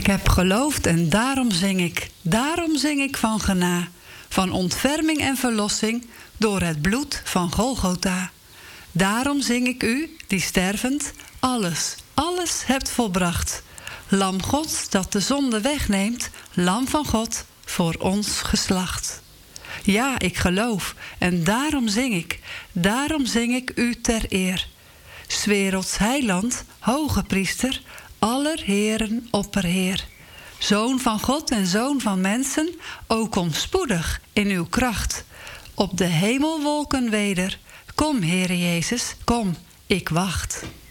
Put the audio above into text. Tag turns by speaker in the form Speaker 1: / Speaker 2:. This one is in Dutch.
Speaker 1: Ik heb geloofd en daarom zing ik. Daarom zing ik van gena. Van ontferming en verlossing door het bloed van Golgotha. Daarom zing ik u, die stervend, alles hebt volbracht. Lam Gods dat de zonde wegneemt, lam van God voor ons geslacht. Ja, ik geloof en daarom zing ik u ter eer. 's werelds heiland, hoge priester, aller heren opperheer. Zoon van God en zoon van mensen, o kom spoedig in uw kracht. Op de hemelwolken weder, kom Heere Jezus, kom, ik wacht.